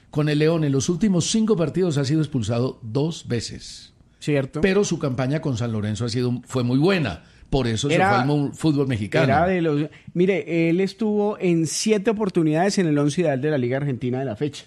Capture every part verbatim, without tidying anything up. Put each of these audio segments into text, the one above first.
Con el León en los últimos cinco partidos ha sido expulsado dos veces. Cierto. Pero su campaña con San Lorenzo ha sido, fue muy buena. Por eso Era, se fue al fútbol mexicano. Era de los, mire, él estuvo en siete oportunidades en el once ideal de la Liga Argentina de la fecha.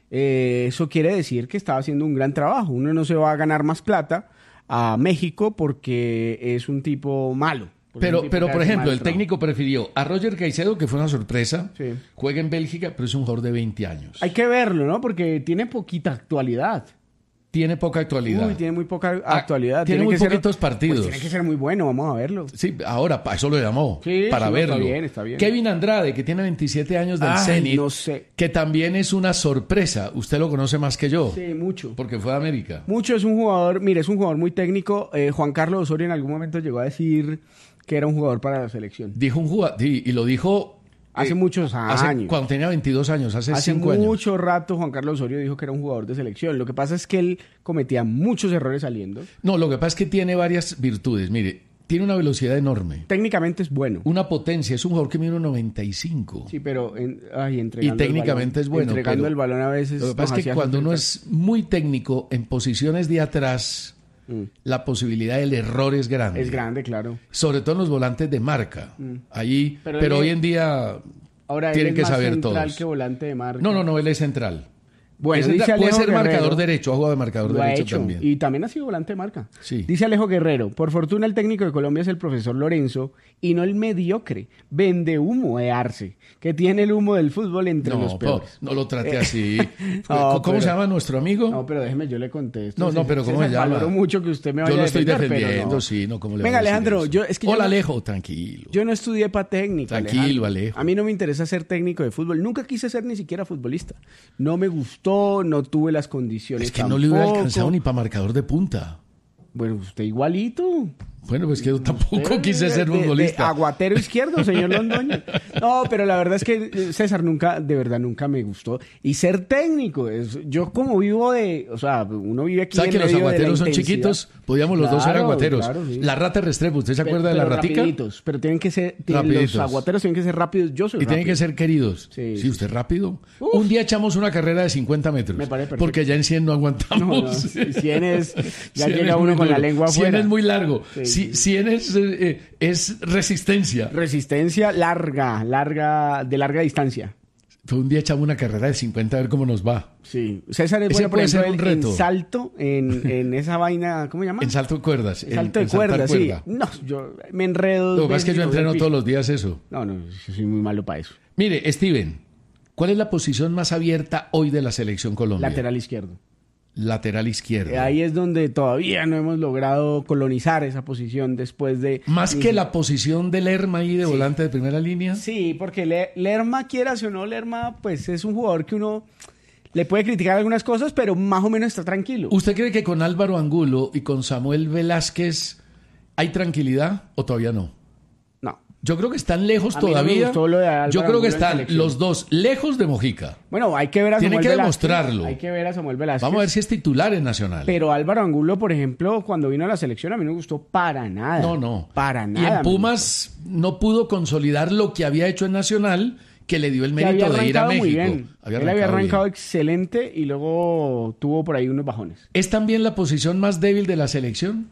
Eh, eso quiere decir que estaba haciendo un gran trabajo. Uno no se va a ganar más plata a México porque es un tipo malo. Pero, pero por ejemplo, el técnico prefirió a Roger Caicedo, que fue una sorpresa, sí. Juega en Bélgica, pero es un jugador de veinte años. Hay que verlo, ¿no? Porque tiene poquita actualidad. Tiene poca actualidad. Uy, tiene muy poca actualidad. Ah, tiene, tiene muy que poquitos ser, partidos. Pues tiene que ser muy bueno, vamos a verlo. Sí, ahora, para eso lo llamó, sí, para sí, verlo. Está bien, está bien. Kevin Andrade, que tiene veintisiete años del Zenit, no sé. que también es una sorpresa. Usted lo conoce más que yo. Sí, mucho. Porque fue de América. Mucho, es un jugador, mire, es un jugador muy técnico. Eh, Juan Carlos Osorio en algún momento llegó a decir que era un jugador para la selección. Dijo un jugador, sí, y lo dijo... Hace eh, muchos años. Hace, cuando tenía veintidós años, hace cinco años. Hace mucho rato Juan Carlos Osorio dijo que era un jugador de selección. Lo que pasa es que él cometía muchos errores saliendo. No, lo que pasa es que tiene varias virtudes. Mire, tiene una velocidad enorme. Técnicamente es bueno. Una potencia. Es un jugador que mide uno noventa y cinco. Sí, pero en, ay, entregando y técnicamente el balón, es bueno. Entregando pero el balón a veces. Lo que pasa es que cuando uno es muy técnico en posiciones de atrás... Mm. La posibilidad del error es grande. Es grande, claro. Sobre todo en los volantes de marca. Mm. Allí, pero, pero hoy en día ahora tienen él es que más saber central todos. Que volante de marca. No, no, no, él es central. Bueno, es dice puede Alejo ser Guerrero, marcador derecho, ha jugado de marcador lo derecho ha hecho, también. Y también ha sido volante de marca. Sí. Dice Alejo Guerrero, por fortuna el técnico de Colombia es el profesor Lorenzo y no el mediocre, vende humo de Arce, que tiene el humo del fútbol entre no, los peores. No, no lo trate así. no, ¿Cómo pero, se llama nuestro amigo? No, pero déjeme, yo le contesto. No, no, pero ¿cómo se llama? Valoro mucho que usted me vaya Yo lo estoy a defender, defendiendo, no. sí, no, ¿cómo le Venga, voy a Alejandro, decir yo es que yo Hola, no, Alejo, tranquilo. Yo no estudié para técnica, Tranquilo, Alejandro. Alejo. A mí no me interesa ser técnico de fútbol. Nunca quise ser ni siquiera futbolista. No me gustó, no tuve las condiciones. Es que tampoco. no le hubiera alcanzado ni para marcador de punta. Bueno, usted igualito. Bueno, pues que yo tampoco usted, quise ser de, futbolista. De aguatero izquierdo, señor Londoño. No, pero la verdad es que César nunca, de verdad, nunca me gustó. Y ser técnico, es, yo como vivo de, o sea, uno vive aquí ¿Sabe en que los medio aguateros de la son chiquitos? Podíamos los claro, dos ser aguateros. Claro, sí. La rata Restrepo, ¿usted se pero, acuerda de pero la ratica? Rapiditos, pero tienen que ser, tienen, los aguateros tienen que ser rápidos. Yo soy Y rápido. tienen que ser queridos. Sí, sí usted es rápido. Uf. Un día echamos una carrera de cincuenta metros. Me parece perfecto. Porque ya en cien no aguantamos. No, no. cien es, ya cien llega es uno con duro. la lengua afuera. cien es muy largo. Sí, sí. cien es, eh, es resistencia. Resistencia larga, larga, de larga distancia. Fue un día echamos una carrera de cincuenta a ver cómo nos va. Sí. César es Ese bueno, por puede ser ejemplo, un en, reto. en salto, en, en esa vaina, ¿cómo se llama? En salto de cuerdas. En salto en, de cuerdas, en sí. cuerda. No, yo me enredo. Lo que pasa es que yo entreno todos los días eso. No, no, yo soy muy malo para eso. Mire, Steven, ¿cuál es la posición más abierta hoy de la selección Colombia? Lateral izquierdo. Lateral izquierdo. Ahí es donde todavía no hemos logrado colonizar esa posición después de... Más que la posición de Lerma ahí de sí. volante de primera línea. Sí, porque Le- Lerma, quieras o no, Lerma, pues es un jugador que uno le puede criticar algunas cosas, pero más o menos está tranquilo. ¿Usted cree que con Álvaro Angulo y con Samuel Velázquez hay tranquilidad o todavía no? No. Yo creo que están lejos A mí no me todavía. gustó lo de Álvaro Yo creo que Angulo en están selección. los dos lejos de Mojica. Bueno, hay que ver a Tienen Samuel que Velázquez. demostrarlo. Hay que ver a Samuel Velázquez. Vamos a ver si es titular en Nacional. Pero Álvaro Angulo, por ejemplo, cuando vino a la selección, a mí no me gustó para nada. No, no. Para Y nada. en Pumas no pudo consolidar lo que había hecho en Nacional, que le dio el mérito de ir a México. Muy bien. Había Él había arrancado bien. excelente y luego tuvo por ahí unos bajones. ¿Es también la posición más débil de la selección?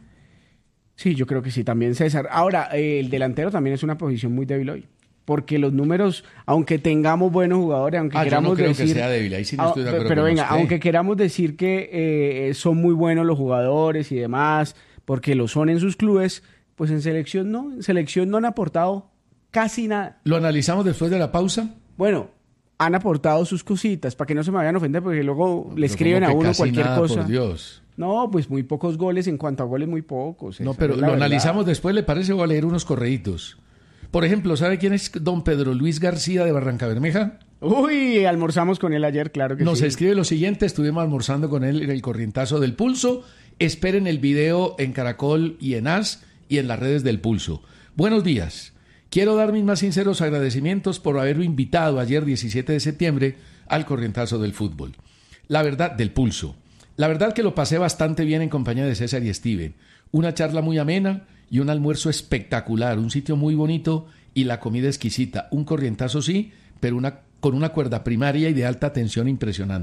Sí, yo creo que sí, también César. Ahora, eh, el delantero también es una posición muy débil hoy. Porque los números, aunque tengamos buenos jugadores, aunque ah, queramos yo no creo decir... que sea débil, ahí sí no estoy de acuerdo Pero con venga, usted. aunque queramos decir que eh, son muy buenos los jugadores y demás, porque lo son en sus clubes, pues en selección no, en selección no han aportado casi nada. ¿Lo analizamos después de la pausa? Bueno, han aportado sus cositas, para que no se me vayan a ofender, porque luego No, le escriben a que uno casi cualquier nada, cosa. Por Dios. No, pues muy pocos goles, en cuanto a goles muy pocos. No, pero lo analizamos después, ¿le parece? Voy a leer unos correitos. Por ejemplo, ¿sabe quién es don Pedro Luis García de Barrancabermeja? Uy, almorzamos con él ayer, claro que Nos sí. escribe lo siguiente, estuvimos almorzando con él en el Corrientazo del Pulso. Esperen el video en Caracol y en As y en las redes del Pulso. Buenos días. Quiero dar mis más sinceros agradecimientos por haberlo invitado ayer diecisiete de septiembre al Corrientazo del Fútbol. La verdad, del Pulso. La verdad que lo pasé bastante bien en compañía de César y Steven. Una charla muy amena y un almuerzo espectacular, un sitio muy bonito y la comida exquisita. Un corrientazo sí, pero una, con una cuerda primaria y de alta tensión impresionante.